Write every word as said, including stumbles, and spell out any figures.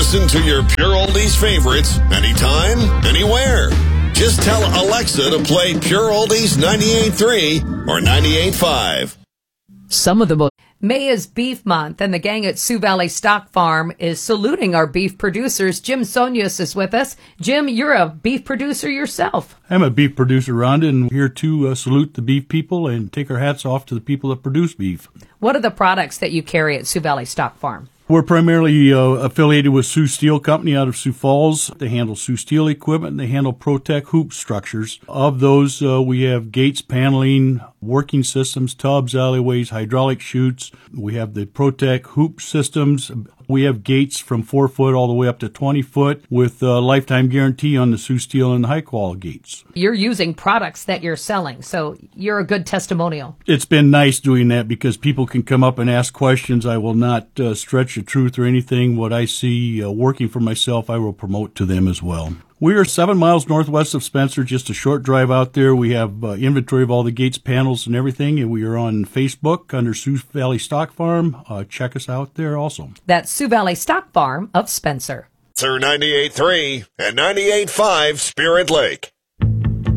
Listen to your Pure Oldies favorites anytime, anywhere. Just tell Alexa to play Pure Oldies ninety-eight point three or ninety-eight point five. Some of the most May is Beef Month, and the gang at Sioux Valley Stock Farm is saluting our beef producers. Jim Sonius is with us. Jim, you're a beef producer yourself. I'm a beef producer, Rhonda, and we're here to uh, salute the beef people and take our hats off to the people that produce beef. What are the products that you carry at Sioux Valley Stock Farm? We're primarily uh, affiliated with Sioux Steel Company out of Sioux Falls. They handle Sioux Steel equipment, and they handle Protec hoop structures. Of those, uh, we have gates, paneling, working systems, tubs, alleyways, hydraulic chutes. We have the Protec hoop systems. We have gates from four foot all the way up to twenty foot with a lifetime guarantee on the Sioux Steel and high quality gates. You're using products that you're selling, so you're a good testimonial. It's been nice doing that because people can come up and ask questions. I will not uh, stretch the truth or anything. What I see uh, working for myself, I will promote to them as well. We are seven miles northwest of Spencer, just a short drive out there. We have uh, inventory of all the gates, panels, and everything, and we are on Facebook under Sioux Valley Stock Farm. Uh, check us out there also. That's Sioux Valley Stock Farm of Spencer. Sir ninety-eight point three and ninety-eight point five Spirit Lake.